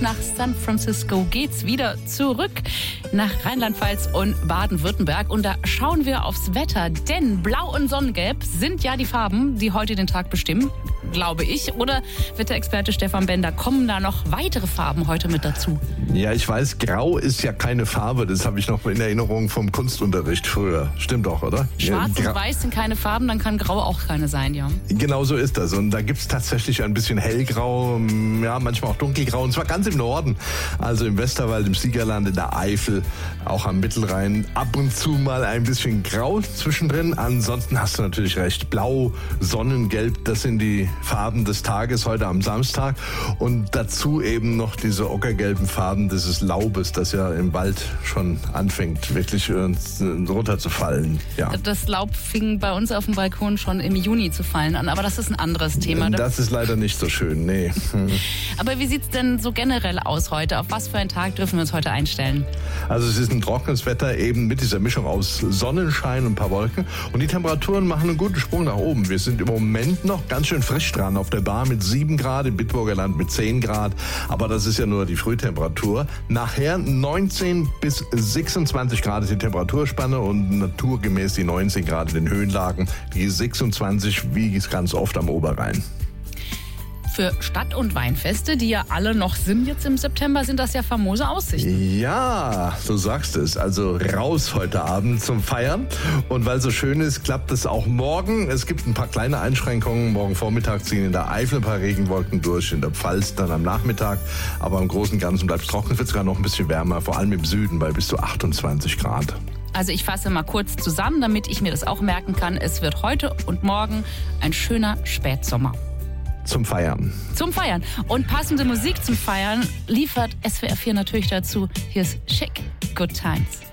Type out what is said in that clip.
nach San Francisco geht's wieder zurück nach Rheinland-Pfalz und Baden-Württemberg. Und da schauen wir aufs Wetter, denn Blau und Sonnengelb sind ja die Farben, die heute den Tag bestimmen, glaube ich. Oder Wetterexperte Stefan Bender, kommen da noch weitere Farben heute mit dazu? Ja, ich weiß, Grau ist ja keine Farbe. Das habe ich noch in Erinnerung vom Kunstunterricht früher. Stimmt doch, oder? Schwarz und Weiß sind keine Farben, dann kann Grau auch keine sein, ja. Genau so ist das. Und da gibt's tatsächlich ein bisschen Hellgrau, ja, manchmal auch Dunkelgrau. Und zwar ganz im Norden. Also im Westerwald, im Siegerland, in der Eifel, auch am Mittelrhein. Ab und zu mal ein bisschen Grau zwischendrin. Ansonsten hast du natürlich recht. Blau, Sonnengelb, das sind die Farben des Tages heute am Samstag. Und dazu eben noch diese ockergelben Farben dieses Laubes, das ja im Wald schon anfängt, wirklich runterzufallen. Ja. Das Laub fing bei uns auf dem Balkon schon im Juni zu fallen an, aber das ist ein anderes Thema. Das ist leider nicht so schön, nee. Aber wie sieht's denn so generell aus heute? Auf was für einen Tag dürfen wir uns heute einstellen? Also es ist ein trockenes Wetter, eben mit dieser Mischung aus Sonnenschein und ein paar Wolken. Und die Temperaturen machen einen guten Sprung nach oben. Wir sind im Moment noch ganz schön frisch dran auf der Bar mit 7 Grad, im Bitburger Land mit 10 Grad. Aber das ist ja nur die Frühtemperatur. Nachher 19 bis 26 Grad ist die Temperaturspanne und naturgemäß die 19 Grad in den Höhenlagen. Die 26 wie es ganz oft am Oberrhein. Für Stadt- und Weinfeste, die ja alle noch sind jetzt im September, sind das ja famose Aussichten. Ja, du sagst es. Also raus heute Abend zum Feiern. Und weil so schön ist, klappt es auch morgen. Es gibt ein paar kleine Einschränkungen. Morgen Vormittag ziehen in der Eifel ein paar Regenwolken durch, in der Pfalz dann am Nachmittag. Aber im Großen und Ganzen bleibt es trocken. Es wird sogar noch ein bisschen wärmer, vor allem im Süden bei bis zu 28 Grad. Also ich fasse mal kurz zusammen, damit ich mir das auch merken kann. Es wird heute und morgen ein schöner Spätsommer. Zum Feiern. Zum Feiern. Und passende Musik zum Feiern liefert SWR 4 natürlich dazu. Hier ist Chic, Good Times.